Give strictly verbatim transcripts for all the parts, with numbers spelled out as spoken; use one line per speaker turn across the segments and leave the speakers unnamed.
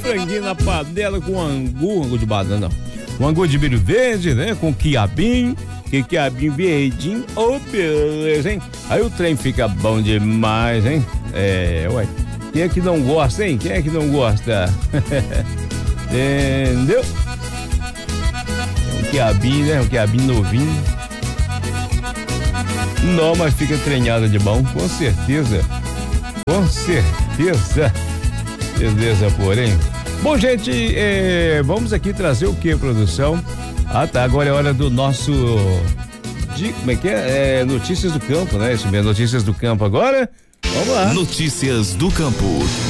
franguinho na panela com angu, angu de banana, não. Um angu de milho verde, né? Com quiabinho, que quiabinho verdinho, ô, oh, beleza, hein? Aí o trem fica bom demais, hein? É, ué. Quem é que não gosta, hein? Quem é que não gosta? Entendeu? É um quiabinho, né? Um quiabinho novinho. Não, mas fica treinada de bom, com certeza. Com certeza. Beleza, porém. Bom, gente, é, vamos aqui trazer o que, produção? Ah, tá, agora é hora do nosso... De, como é que é? É? Notícias do campo, né? Isso mesmo, notícias do campo agora. Vamos lá.
Notícias do campo.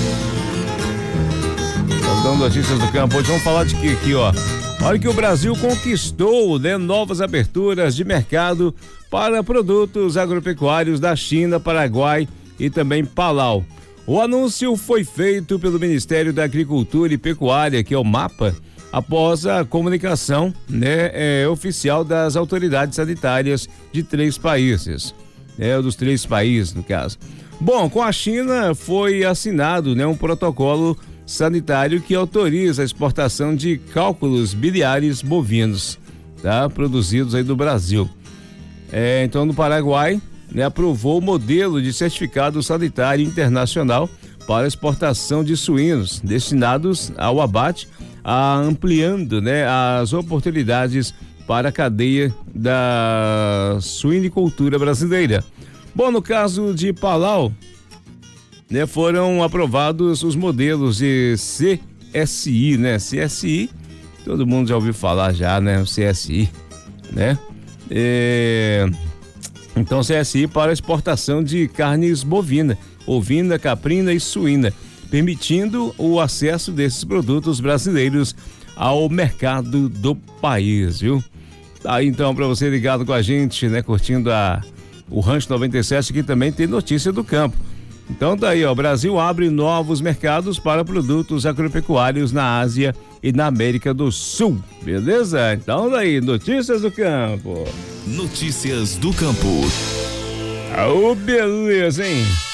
Vamos dar notícias do campo. Hoje vamos falar de que aqui, ó. Olha que o Brasil conquistou, né, novas aberturas de mercado para produtos agropecuários da China, Paraguai e também Palau. O anúncio foi feito pelo Ministério da Agricultura e Pecuária, que é o MAPA, após a comunicação, né, é, oficial das autoridades sanitárias de três países, é, dos três países, no caso. Bom, com a China foi assinado, né, um protocolo sanitário que autoriza a exportação de cálculos biliares bovinos, tá, produzidos aí do Brasil. É, então, no Paraguai, né, aprovou o modelo de certificado sanitário internacional para exportação de suínos destinados ao abate, a, ampliando, né, as oportunidades para a cadeia da suinicultura brasileira. Bom, no caso de Palau, né, foram aprovados os modelos de C S I, né? C S I, todo mundo já ouviu falar já, né? O C S I, né? É... Então, C S I para exportação de carnes bovina, ovina, caprina e suína, permitindo o acesso desses produtos brasileiros ao mercado do país, viu? Tá aí então para você ligado com a gente, né? Curtindo a, o Rancho noventa e sete, que também tem notícia do campo. Então daí, ó, o Brasil abre novos mercados para produtos agropecuários na Ásia e na América do Sul, beleza? Então daí, notícias do campo.
Notícias do campo.
Oh, beleza, hein?